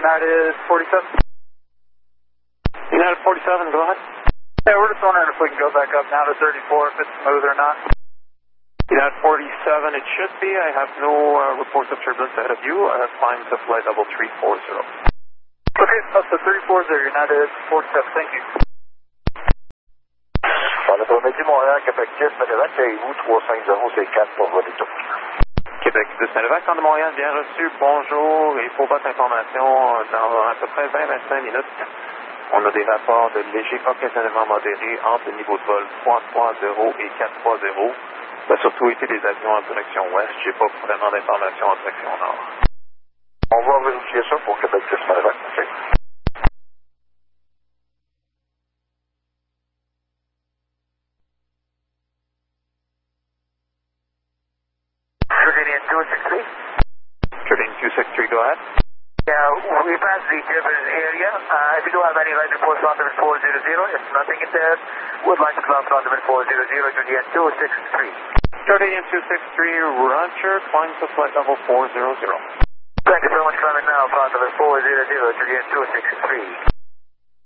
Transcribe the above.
United 47. United 47, go ahead. Yeah, we're just wondering if we can go back up now to 34, if it's smooth or not. United 47, it should be. I have no reports of turbulence ahead of you. Climb to flight level 340. Okay, up to 340, United 47, thank you. Voilà, on a dit Montréal, Québec 10, Medevac, vous 350, pour voler tout. Québec 10, Medevac, de Montréal, bien reçu. Bonjour, il faut votre information dans à peu près 20-25 minutes. On a des rapports de léger occasionnellement modéré entre le niveau de vol 330 et 430. Ça a surtout été des avions en direction ouest. J'ai pas vraiment d'informations en direction nord. On va vérifier ça pour Québec 10, Medevac, ok? Jordanian 263. Jordanian 263, go ahead. Yeah, we passed the turbulence area. If you do have any right reports on limit 400, if nothing in there, would like to cloud on limit 400, Jordanian 263. Jordanian 263, Roger, climb to flight level 400. Thank you very much, climbing now, cloud limit 400, Jordanian 263.